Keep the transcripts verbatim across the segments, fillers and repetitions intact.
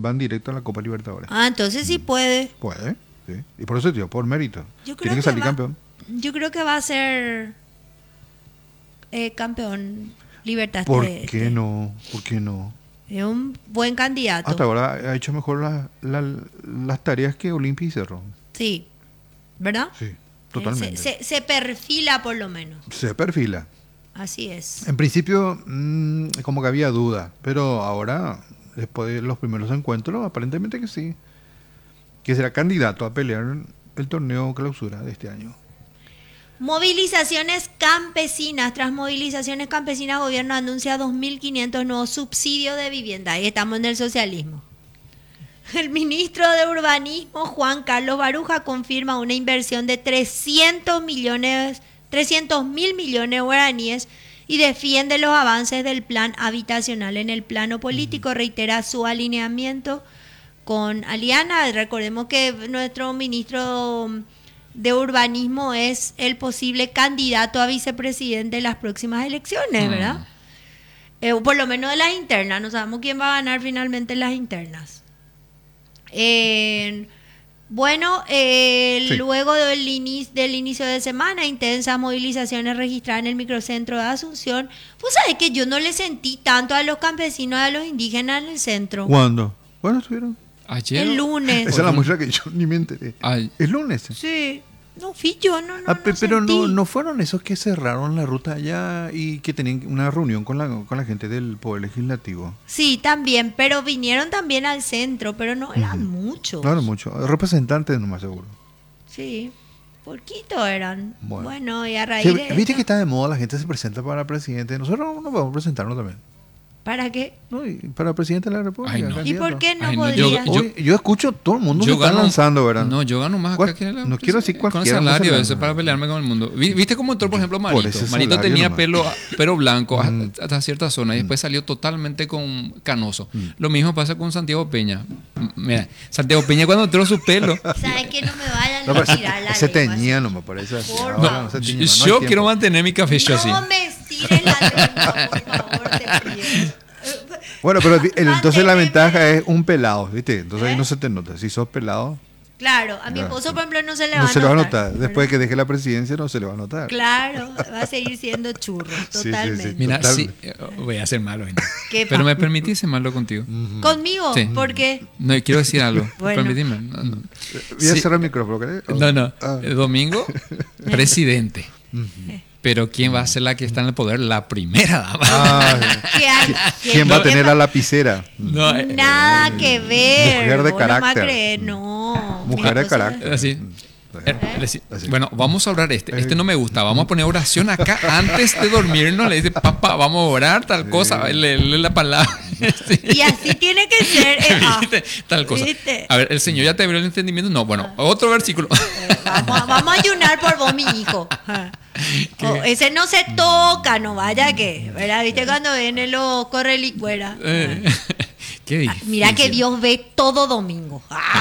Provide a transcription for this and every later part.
van directo a la Copa Libertadores. Ah, entonces sí puede. Puede, sí. Y por eso, tío, por mérito. Yo creo Tiene que que salir va- campeón. Yo creo que va a ser eh, campeón Libertad. ¿Por este- qué no? ¿Por qué no? Es un buen candidato. Hasta ahora ha hecho mejor la- la- las tareas que Olimpia y Cerro. Sí. ¿Verdad? Sí, Eh, totalmente. Se, se- se perfila por lo menos. Se perfila. Así es. En principio, mm, como que había duda, pero ahora, después de los primeros encuentros, aparentemente que sí. Que será candidato a pelear el torneo clausura de este año. Movilizaciones campesinas. Tras movilizaciones campesinas, gobierno anuncia dos mil quinientos nuevos subsidios de vivienda. Ahí estamos en el socialismo. El ministro de Urbanismo, Juan Carlos Baruja, confirma una inversión de trescientos millones, trescientos mil millones de guaraníes y defiende los avances del plan habitacional. En el plano político reitera su alineamiento con Aliana. Recordemos que nuestro ministro de Urbanismo es el posible candidato a vicepresidente de las próximas elecciones, ¿verdad? Mm. Eh, o por lo menos de las internas. No sabemos quién va a ganar finalmente en las internas. Eh, bueno, eh, Sí. luego del inicio, del inicio de semana, intensas movilizaciones registradas en el microcentro de Asunción. Pues sabes que yo no le sentí tanto a los campesinos, a los indígenas en el centro. ¿Cuándo? ¿Cuándo estuvieron? Ayer. El lunes. Esa es la muestra que yo ni me enteré. Ay. ¿El lunes? Sí. No fui yo, no, no, Ah, pe- no pero no, sentí. no fueron esos que cerraron la ruta allá y que tenían una reunión con la, con la gente del Poder Legislativo. Sí, también, pero vinieron también al centro, pero no eran muchos. Claro, mucho. Representantes nomás seguro. Sí, poquito eran. Bueno. Bueno, y a raíz Sí, de Viste esto- que está de moda, la gente se presenta para presidente. Nosotros no podemos presentarnos también. ¿Para qué? ¿No? Y para presidente de la República. Ay, no. ¿Y candidato. por qué no Ay, no, yo- podría? yo- Oye, yo escucho todo el mundo Yo se está gano- lanzando, ¿verdad? No, yo gano más ¿Cuál? acá que la- No quiero decir con el cualquiera, no se salario lanza. ese para pelearme con el mundo. Vi- ¿Viste cómo entró, por ejemplo, Por Marito? ese Marito salario tenía nomás. pelo, pelo blanco hasta- Mm. hasta cierta zona y después salió totalmente con canoso. Lo mismo pasa con Santiago Peña. M- Mira, Santiago Peña cuando entró su pelo. ¿Sabes que no me vayan No, a pero tirar la se lengua teñía, así? no me parece. así. Por Ahora favor. no se tiñe más, no hay Yo tiempo. quiero mantener mi café yo sí. No me estires la lengua, por favor, te pido. Bueno, pero el- entonces la Manténme. ventaja es un pelado, ¿viste? Entonces ahí ¿Eh? no se te nota. Si sos pelado, Claro, a mi Ya, esposo, sí. por ejemplo, no se le va no a se le va a notar, notar. Después de que deje la presidencia, no se le va a notar. Claro, va a seguir siendo churro, Sí, sí, sí. totalmente. Mira, Total. sí, eh, voy a ser malo. ¿no? ¿Qué Pero pa- me permitís ser malo contigo. ¿Conmigo? Sí. ¿Por qué? No, quiero decir algo. Bueno. Permitime. No, no. Voy a Sí. cerrar el micrófono, ¿querés? No, no. Ah. El domingo, presidente. Pero ¿quién va a ser la que está en el poder? La primera dama. Ah, ¿Qué hay? ¿Qué- ¿quién va a qué tener pa- la lapicera? No, eh, Nada que ver. Mujer de vos no me vas a carácter. creer, no. Mujer Mi de esposo- carácter. Así. Eh, Así. eh, Bueno, vamos a orar este. Este no me gusta. Vamos a poner oración acá antes de dormirnos. Le dice, papá, vamos a orar tal cosa. Le lee la palabra. Sí. Y así tiene que ser. eh, ah, ¿Viste? Tal cosa. ¿viste? A ver, el Señor ya te abrió el entendimiento. No, bueno, otro versículo. Vamos, a- vamos a ayunar por vos, mi hijo. Oh, ese no se toca, no vaya que. ¿Verdad? ¿Viste cuando vienen los correlicueras? Eh, Qué difícil. Mira que Dios ve todo domingo.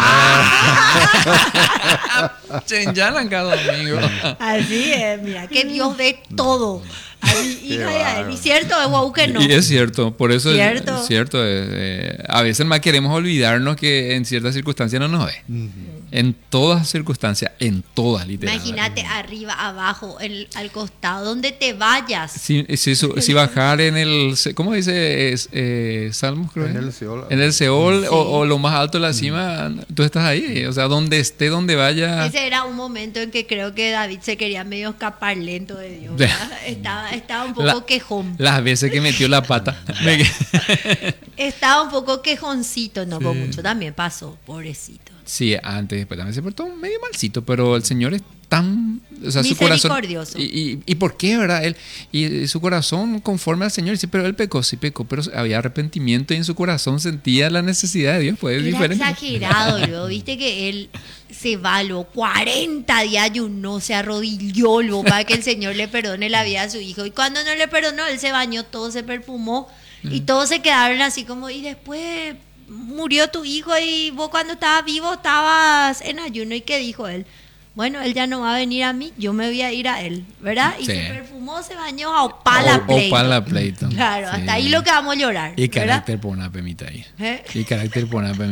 Chenyalan cada domingo. Así es, mira que Dios ve todo. Así, hija de bárbaro. Adri, ¿cierto? Es guau que no. Y es cierto, por eso es- ¿Cierto? es cierto. eh, eh, a veces más queremos olvidarnos que en ciertas circunstancias no nos ve. En todas circunstancias, en todas, literal. Imagínate arriba, abajo, el- al costado, donde te vayas. Si, si, su- si bajar en el, se- ¿cómo dice? Es, eh, Salmos, creo. En ¿eh? el Seol. En el Seol Sí. o, o lo más alto de la cima, tú estás ahí. O sea, donde esté, donde vaya. Ese era un momento en que creo que David se quería medio escapar lento de Dios. Ya. ¿verdad? Estaba, estaba un poco La- quejón. Las veces que metió la pata. Me- Estaba un poco quejoncito, no, por Sí. mucho también pasó, pobrecito. Sí, antes, después también se portó medio malcito, pero el Señor es tan, o sea, su corazón. Misericordioso. Y, y, y por qué, ¿verdad? Él, y, y su corazón conforme al Señor, sí, pero él pecó, sí pecó, pero había arrepentimiento y en su corazón sentía la necesidad de Dios, pues es Era diferente. exagerado, luego, viste que él se va, luego cuarenta días ayunó, se arrodilló luego para que el Señor le perdone la vida a su hijo. Y cuando no le perdonó, él se bañó, todo se perfumó y todos se quedaron así como, y después murió tu hijo y vos cuando estabas vivo estabas en ayuno. ¿Y qué dijo él? Bueno, él ya no va a venir a mí, yo me voy a ir a él, ¿verdad? Y Sí. se perfumó, se bañó a opala O- pleito. opala pleito. Claro, Sí. hasta ahí lo que vamos a llorar. Y ¿verdad? carácter por una pemita ahí. ¿Eh? Y carácter por una pemita.